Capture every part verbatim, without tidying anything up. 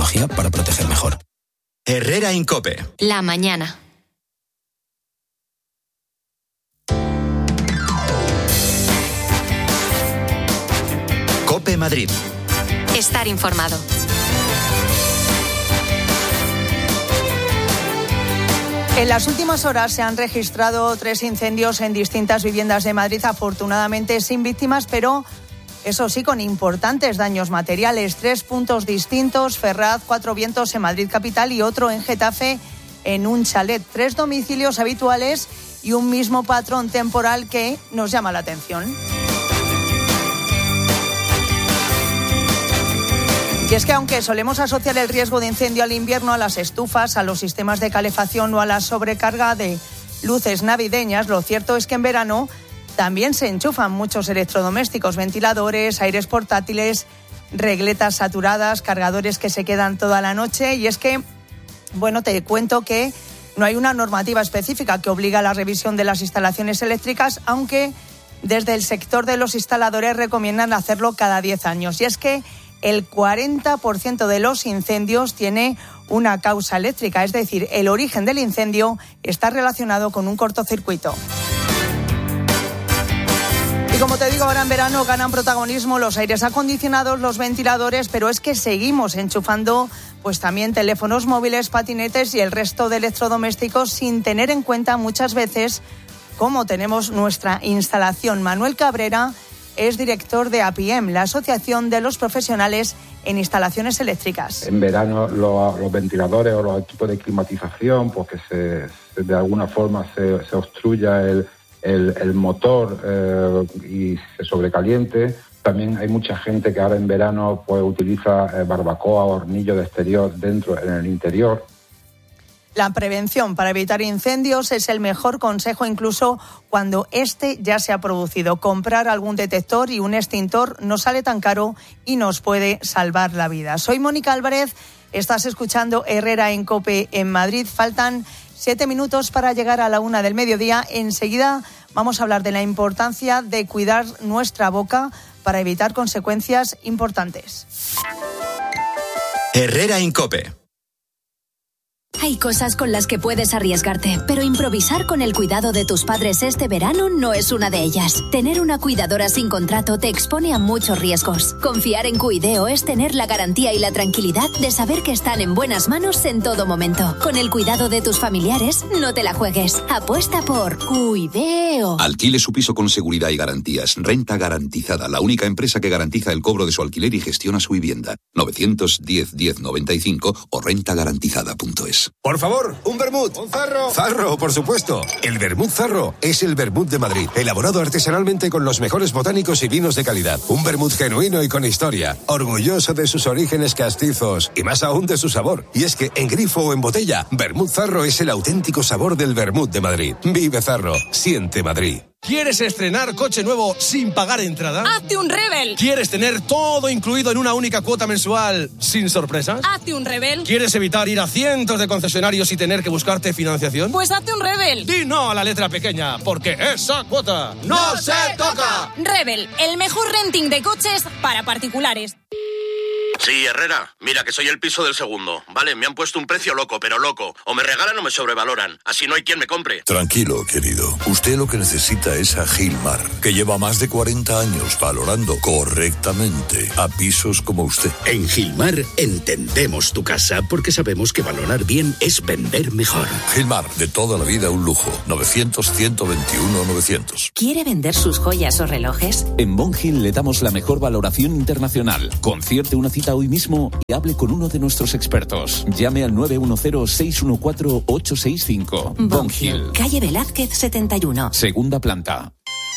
tecnología para proteger mejor. Herrera Incope. La mañana. Cope Madrid. Estar informado. En las últimas horas se han registrado tres incendios en distintas viviendas de Madrid, afortunadamente sin víctimas, pero eso sí, con importantes daños materiales. Tres puntos distintos: Ferraz, Cuatro Vientos en Madrid capital y otro en Getafe, en un chalet. Tres domicilios habituales y un mismo patrón temporal que nos llama la atención. Y es que aunque solemos asociar el riesgo de incendio al invierno, a las estufas, a los sistemas de calefacción o a la sobrecarga de luces navideñas, lo cierto es que en verano también se enchufan muchos electrodomésticos: ventiladores, aires portátiles, regletas saturadas, cargadores que se quedan toda la noche. Y es que, bueno, te cuento que no hay una normativa específica que obliga a la revisión de las instalaciones eléctricas, aunque desde el sector de los instaladores recomiendan hacerlo cada diez años. Y es que el cuarenta por ciento de los incendios tiene una causa eléctrica, es decir, el origen del incendio está relacionado con un cortocircuito. Y como te digo, ahora en verano ganan protagonismo los aires acondicionados, los ventiladores, pero es que seguimos enchufando pues también teléfonos móviles, patinetes y el resto de electrodomésticos sin tener en cuenta muchas veces cómo tenemos nuestra instalación. Manuel Cabrera es director de A P I E M, la Asociación de los Profesionales en Instalaciones Eléctricas. En verano los, los ventiladores o los equipos de climatización, pues que se, se, de alguna forma se, se obstruya el, el, el motor eh, y se sobrecaliente. También hay mucha gente que ahora en verano pues utiliza eh, barbacoa o hornillo de exterior dentro, en el interior. La prevención para evitar incendios es el mejor consejo, incluso cuando este ya se ha producido. Comprar algún detector y un extintor no sale tan caro y nos puede salvar la vida. Soy Mónica Álvarez, estás escuchando Herrera en COPE en Madrid. Faltan siete minutos para llegar a la una del mediodía. Enseguida vamos a hablar de la importancia de cuidar nuestra boca para evitar consecuencias importantes. Herrera en COPE. Hay cosas con las que puedes arriesgarte, pero improvisar con el cuidado de tus padres este verano no es una de ellas. Tener una cuidadora sin contrato te expone a muchos riesgos. Confiar en Cuideo es tener la garantía y la tranquilidad de saber que están en buenas manos en todo momento. Con el cuidado de tus familiares, no te la juegues. Apuesta por Cuideo. Alquile su piso con seguridad y garantías. Renta Garantizada, la única empresa que garantiza el cobro de su alquiler y gestiona su vivienda. novecientos diez diez noventa y cinco o renta garantizada punto es. Por favor, un vermut. Un zarro. Zarro, por supuesto. El vermut Zarro es el vermut de Madrid, elaborado artesanalmente con los mejores botánicos y vinos de calidad. Un vermut genuino y con historia, orgulloso de sus orígenes castizos y más aún de su sabor. Y es que en grifo o en botella, vermut Zarro es el auténtico sabor del vermut de Madrid. Vive Zarro, siente Madrid. ¿Quieres estrenar coche nuevo sin pagar entrada? ¡Hazte un Rebel! ¿Quieres tener todo incluido en una única cuota mensual sin sorpresas? ¡Hazte un Rebel! ¿Quieres evitar ir a cientos de concesionarios y tener que buscarte financiación? Pues hazte un Rebel. Di no a la letra pequeña, porque esa cuota ¡no se toca! Rebel, el mejor renting de coches para particulares. Sí, Herrera, mira que soy el piso del segundo. Vale, me han puesto un precio loco, pero loco. O me regalan o me sobrevaloran. Así no hay quien me compre. Tranquilo, querido. Usted lo que necesita es a Gilmar, que lleva más de cuarenta años valorando correctamente a pisos como usted. En Gilmar entendemos tu casa porque sabemos que valorar bien es vender mejor. Gilmar, de toda la vida un lujo. novecientos, ciento veintiuno, novecientos. ¿Quiere vender sus joyas o relojes? En Bonhill le damos la mejor valoración internacional. Concierte una cita hoy mismo y hable con uno de nuestros expertos. Llame al nueve uno cero, seis uno cuatro, ocho seis cinco. Bonhill. Calle Velázquez setenta y uno. Segunda planta.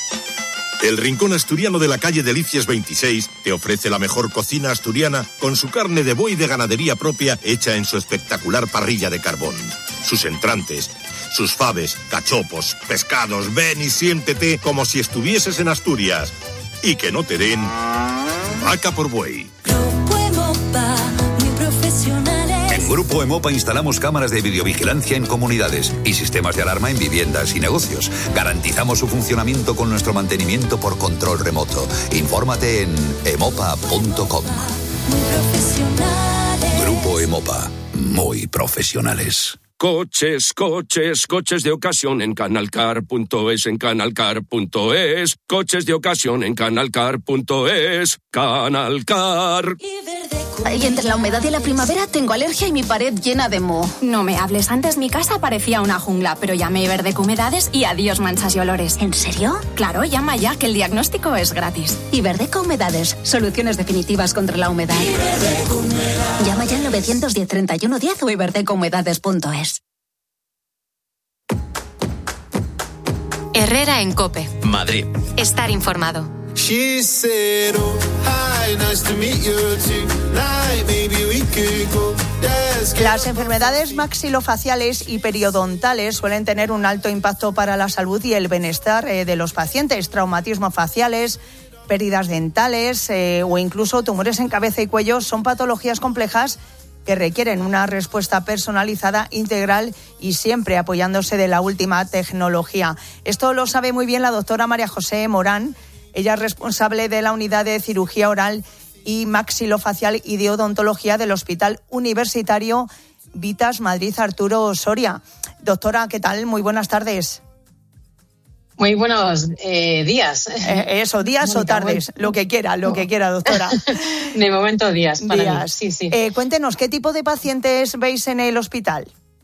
El Rincón Asturiano de la calle Delicias veintiséis te ofrece la mejor cocina asturiana con su carne de buey de ganadería propia hecha en su espectacular parrilla de carbón. Sus entrantes, sus faves, cachopos, pescados, ven y siéntete como si estuvieses en Asturias. Y que no te den vaca por buey. En Grupo Emopa instalamos cámaras de videovigilancia en comunidades y sistemas de alarma en viviendas y negocios. Garantizamos su funcionamiento con nuestro mantenimiento por control remoto. Infórmate en emopa punto com. Grupo Emopa. Mopa, muy profesionales. Coches, coches, coches de ocasión en canalcar punto es, en canalcar punto es. Coches de ocasión en canalcar punto es. Canalcar. Y entre la humedad y la primavera tengo alergia y mi pared llena de moho. No me hables, antes mi casa parecía una jungla, pero llamé a Iberdeco Humedades y adiós manchas y olores. ¿En serio? Claro, llama ya, que el diagnóstico es gratis. Iberdeco Humedades, soluciones definitivas contra la humedad. Llama ya al nueve uno cero, treinta y uno diez o iberdeco humedades punto es. Herrera en COPE. Madrid. Estar informado. She said, oh, hi, nice to meet you tonight, maybe we could go. Las enfermedades maxilofaciales y periodontales suelen tener un alto impacto para la salud y el bienestar eh, de los pacientes. Traumatismos faciales, pérdidas dentales eh, o incluso tumores en cabeza y cuello son patologías complejas que requieren una respuesta personalizada, integral y siempre apoyándose de la última tecnología. Esto lo sabe muy bien la doctora María José Morán. Ella es responsable de la unidad de cirugía oral y maxilofacial y de odontología del Hospital Universitario Vitas Madrid Arturo Soria. Doctora, ¿qué tal? Muy buenas tardes. Muy buenos eh, días. Eh, eso, días Mónica, o tardes, muy... lo que quiera, lo no. que quiera, doctora. De momento días para días. mí, sí, sí. Eh, cuéntenos, ¿qué tipo de pacientes veis en el hospital?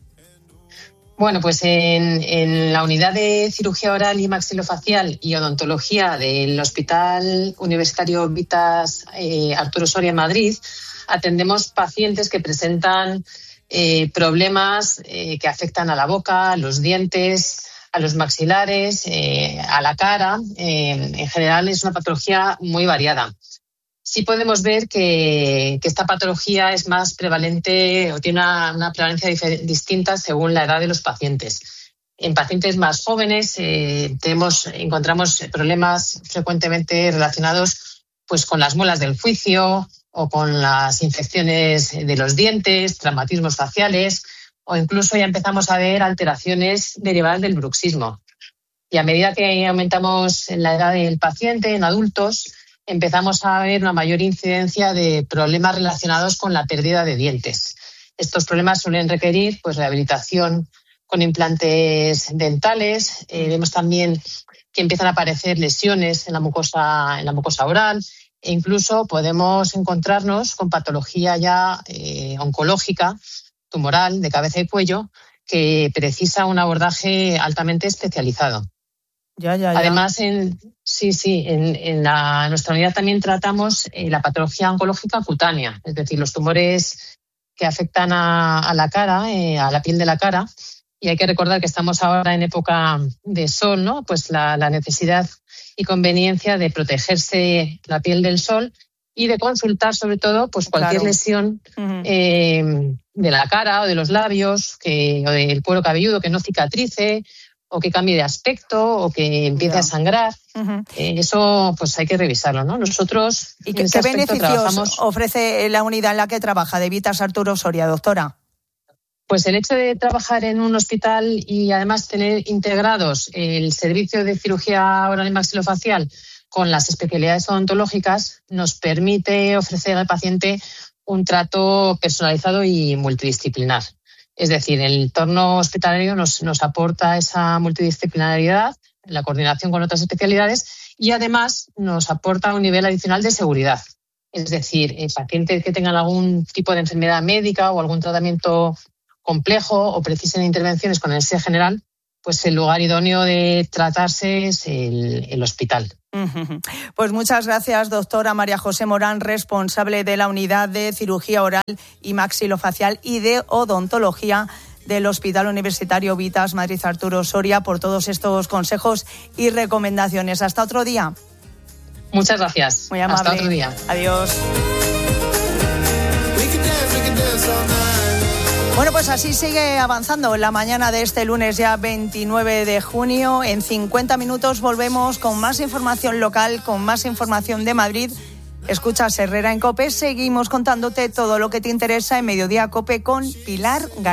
Bueno, pues en, en la unidad de cirugía oral y maxilofacial y odontología del Hospital Universitario Vitas eh, Arturo Soria en Madrid atendemos pacientes que presentan eh, problemas eh, que afectan a la boca, a los dientes, a los maxilares, eh, a la cara. Eh, en general es una patología muy variada. Sí podemos ver que, que esta patología es más prevalente o tiene una, una prevalencia difer- distinta según la edad de los pacientes. En pacientes más jóvenes eh, tenemos, encontramos problemas frecuentemente relacionados pues, con las muelas del juicio o con las infecciones de los dientes, traumatismos faciales o incluso ya empezamos a ver alteraciones derivadas del bruxismo. Y a medida que aumentamos en la edad del paciente, en adultos, empezamos a ver una mayor incidencia de problemas relacionados con la pérdida de dientes. Estos problemas suelen requerir pues, rehabilitación con implantes dentales. Eh, vemos también que empiezan a aparecer lesiones en la mucosa, en la mucosa oral e incluso podemos encontrarnos con patología ya eh, oncológica, tumoral, de cabeza y cuello, que precisa un abordaje altamente especializado. Ya, ya, ya. Además, en, sí, sí, en, en, la, en nuestra unidad también tratamos eh, la patología oncológica cutánea, es decir, los tumores que afectan a, a la cara, eh, a la piel de la cara. Y hay que recordar que estamos ahora en época de sol, ¿no? Pues la, la necesidad y conveniencia de protegerse la piel del sol y de consultar, sobre todo, pues cualquier claro. lesión uh-huh. eh, de la cara o de los labios, que, o del cuero cabelludo que no cicatrice, o que cambie de aspecto, o que empiece no. a sangrar. Uh-huh. Eh, eso pues hay que revisarlo, ¿no? Nosotros ¿Y qué, qué beneficios trabajamos... ofrece la unidad en la que trabaja de Vitas Arturo Soria, doctora? Pues el hecho de trabajar en un hospital y además tener integrados el servicio de cirugía oral y maxilofacial con las especialidades odontológicas nos permite ofrecer al paciente un trato personalizado y multidisciplinar. Es decir, el entorno hospitalario nos, nos aporta esa multidisciplinariedad, la coordinación con otras especialidades y además nos aporta un nivel adicional de seguridad. Es decir, eh, pacientes que tengan algún tipo de enfermedad médica o algún tratamiento complejo o precisen intervenciones con anestesia general, pues el lugar idóneo de tratarse es el, el hospital. Pues muchas gracias, doctora María José Morán, responsable de la unidad de cirugía oral y maxilofacial y de odontología del Hospital Universitario Vitas Madrid Arturo Soria, por todos estos consejos y recomendaciones. Hasta otro día. Muchas gracias. Muy amable. Hasta otro día. Adiós. Bueno, pues así sigue avanzando la mañana de este lunes ya veintinueve de junio. En cincuenta minutos volvemos con más información local, con más información de Madrid. Escuchas Herrera en COPE. Seguimos contándote todo lo que te interesa en Mediodía COPE con Pilar García.